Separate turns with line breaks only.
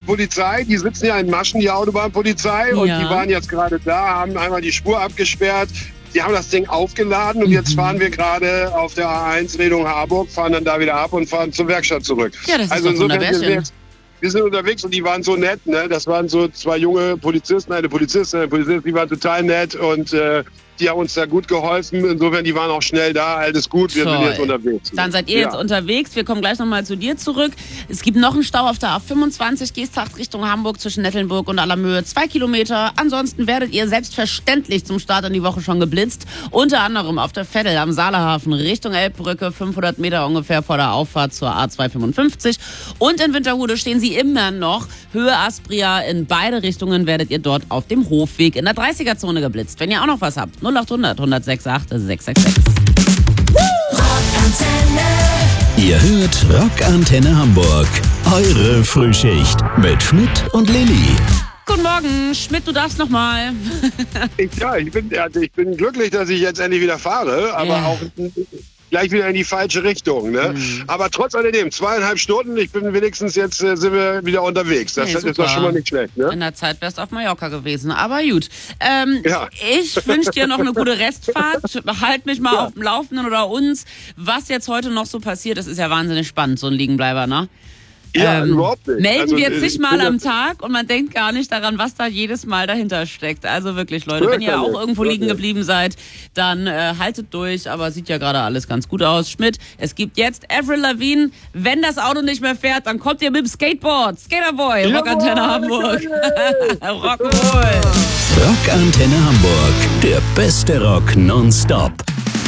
Polizei, die sitzen ja in Maschen, die Autobahnpolizei, und die waren jetzt gerade da, haben einmal die Spur abgesperrt. Die haben das Ding aufgeladen und jetzt fahren wir gerade auf der A1 Richtung Harburg, fahren dann da wieder ab und fahren zur Werkstatt zurück.
Ja, das ist
also
doch wunderbar.
Wir sind unterwegs und die waren so nett, ne? Das waren so zwei junge Polizisten, eine Polizistin, die waren total nett und die haben uns da gut geholfen. Insofern, die waren auch schnell da, alles gut, wir sind jetzt unterwegs.
Dann seid ihr jetzt unterwegs, wir kommen gleich nochmal zu dir zurück. Es gibt noch einen Stau auf der A25, Geesthacht Richtung Hamburg zwischen Nettelnburg und Allermöhe, 2 Kilometer. Ansonsten werdet ihr selbstverständlich zum Start in die Woche schon geblitzt. Unter anderem auf der Veddel am Saalehafen Richtung Elbbrücke, 500 Meter ungefähr vor der Auffahrt zur A255. Und in Winterhude stehen sie immer noch, Höhe Aspria, in beide Richtungen werdet ihr dort auf dem Hofweg in der 30er-Zone geblitzt. Wenn ihr auch noch was habt, 0800 106 666.
Rockantenne.
Ihr hört Rockantenne Hamburg. Eure Frühschicht mit Schmidt und Lilly.
Guten Morgen, Schmidt, du darfst nochmal.
Ich bin glücklich, dass ich jetzt endlich wieder fahre, aber auch gleich wieder in die falsche Richtung. Ne? Aber trotz alledem, 2,5 Stunden, ich bin wenigstens jetzt, sind wir wieder unterwegs. Das ist doch schon mal nicht schlecht. Ne?
In der Zeit wärst du auf Mallorca gewesen, aber gut. Ich wünsche dir noch eine gute Restfahrt. Halt mich mal auf dem Laufenden oder uns, was jetzt heute noch so passiert. Das ist ja wahnsinnig spannend, so ein Liegenbleiber, ne?
Ja, überhaupt nicht.
Melden wir zig Mal am Tag und man denkt gar nicht daran, was da jedes Mal dahinter steckt. Also wirklich, Leute, wenn ihr auch irgendwo liegen geblieben seid, dann haltet durch, aber sieht ja gerade alles ganz gut aus. Schmidt, es gibt jetzt Avril Lavigne. Wenn das Auto nicht mehr fährt, dann kommt ihr mit dem Skateboard. Skaterboy, Rockantenne Hamburg. Rock'n'Roll.
Rockantenne Hamburg, der beste Rock nonstop.